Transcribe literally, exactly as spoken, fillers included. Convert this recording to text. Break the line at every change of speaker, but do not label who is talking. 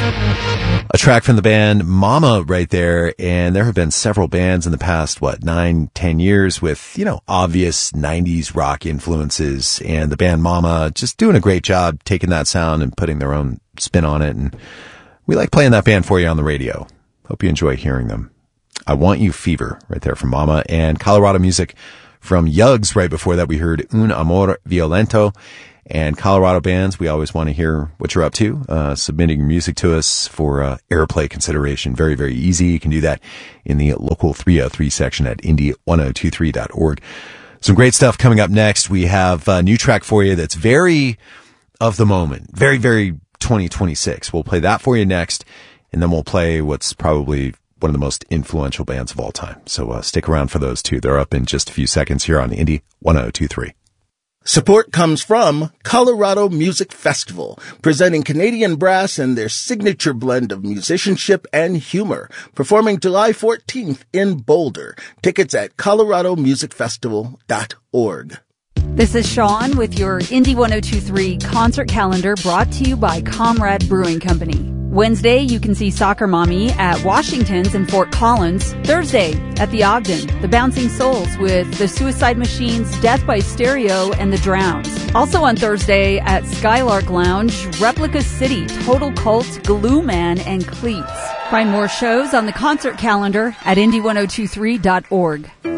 A track from the band Mama right there, and there have been several bands in the past, what, nine, ten years with, you know, obvious nineties rock influences, and the band Mama just doing a great job taking that sound and putting their own spin on it, and we like playing that band for you on the radio. Hope you enjoy hearing them. I Want You Fever right there from Mama, and Colorado music from Yugs right before that. We heard Un Amor Violento. And Colorado bands, we always want to hear what you're up to, uh, submitting your music to us for uh, airplay consideration. Very, very easy. You can do that in the local three oh three section at indie ten twenty-three dot org. Some great stuff coming up next. We have a new track for you that's very of the moment, very, very twenty twenty-six. We'll play that for you next, and then we'll play what's probably one of the most influential bands of all time. So uh, stick around for those two. They're up in just a few seconds here on Indie ten twenty-three.
Support comes from Colorado Music Festival, presenting Canadian brass and their signature blend of musicianship and humor, performing July fourteenth in Boulder. Tickets at colorado music festival dot org.
This is Sean with your Indie ten twenty-three concert calendar, brought to you by Comrade Brewing Company. Wednesday, you can see Soccer Mommy at Washington's in Fort Collins. Thursday, at the Ogden, the Bouncing Souls with the Suicide Machines, Death by Stereo, and the Drowns. Also on Thursday, at Skylark Lounge, Replica City, Total Cult, Glue Man, and Cleats. Find more shows on the concert calendar at indie ten twenty-three dot org.